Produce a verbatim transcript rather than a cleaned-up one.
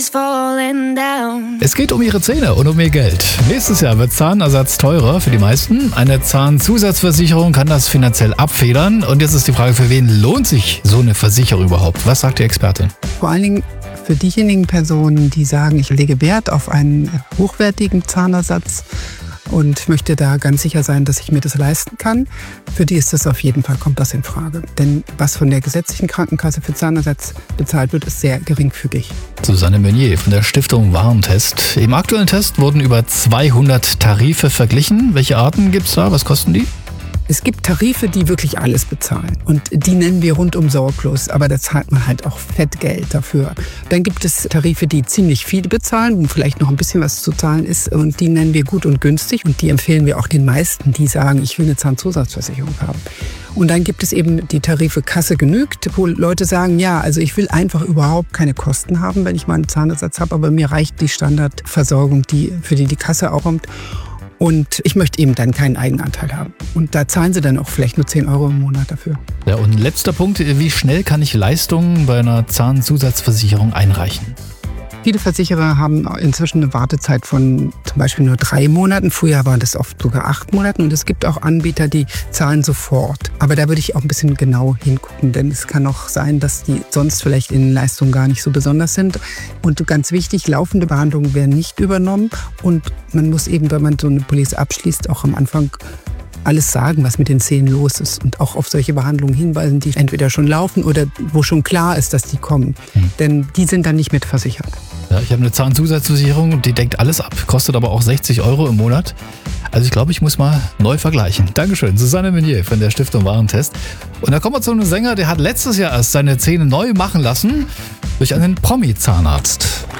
Es geht um ihre Zähne und um ihr Geld. Nächstes Jahr wird Zahnersatz teurer für die meisten. Eine Zahnzusatzversicherung kann das finanziell abfedern. Und jetzt ist die Frage, für wen lohnt sich so eine Versicherung überhaupt? Was sagt die Expertin? Vor allen Dingen für diejenigen Personen, die sagen, ich lege Wert auf einen hochwertigen Zahnersatz und möchte da ganz sicher sein, dass ich mir das leisten kann. Für die ist das auf jeden Fall, kommt das in Frage. Denn was von der gesetzlichen Krankenkasse für Zahnersatz bezahlt wird, ist sehr geringfügig. Susanne Meunier von der Stiftung Warentest. Im aktuellen Test wurden über zweihundert Tarife verglichen. Welche Arten gibt es da? Was kosten die? Es gibt Tarife, die wirklich alles bezahlen. Und die nennen wir rundum sorglos. Aber da zahlt man halt auch Fettgeld dafür. Dann gibt es Tarife, die ziemlich viel bezahlen, wo vielleicht noch ein bisschen was zu zahlen ist. Und die nennen wir gut und günstig. Und die empfehlen wir auch den meisten, die sagen, ich will eine Zahnzusatzversicherung haben. Und dann gibt es eben die Tarife Kasse genügt, wo Leute sagen, ja, also ich will einfach überhaupt keine Kosten haben, wenn ich mal einen Zahnersatz habe. Aber mir reicht die Standardversorgung, die, für die die Kasse auch kommt. Und ich möchte eben dann keinen Eigenanteil haben. Und da zahlen sie dann auch vielleicht nur zehn Euro im Monat dafür. Ja, und letzter Punkt, wie schnell kann ich Leistungen bei einer Zahnzusatzversicherung einreichen? Viele Versicherer haben inzwischen eine Wartezeit von zum Beispiel nur drei Monaten. Früher waren das oft sogar acht Monate. Und es gibt auch Anbieter, die zahlen sofort. Aber da würde ich auch ein bisschen genau hingucken, denn es kann auch sein, dass die sonst vielleicht in Leistungen gar nicht so besonders sind. Und ganz wichtig, laufende Behandlungen werden nicht übernommen. Und man muss eben, wenn man so eine Police abschließt, auch am Anfang alles sagen, was mit den Zähnen los ist und auch auf solche Behandlungen hinweisen, die entweder schon laufen oder wo schon klar ist, dass die kommen. Hm. Denn die sind dann nicht mitversichert. Ja, ich habe eine Zahnzusatzversicherung und die deckt alles ab, kostet aber auch sechzig Euro im Monat. Also ich glaube, ich muss mal neu vergleichen. Dankeschön, Susanne Meunier von der Stiftung Warentest. Und da kommen wir zu einem Sänger, der hat letztes Jahr erst seine Zähne neu machen lassen durch einen Promi-Zahnarzt.